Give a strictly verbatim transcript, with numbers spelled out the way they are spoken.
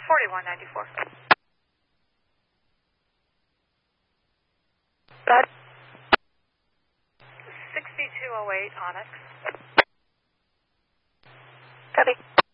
forty-one ninety-four. That. sixty-two oh eight Onyx. Copy.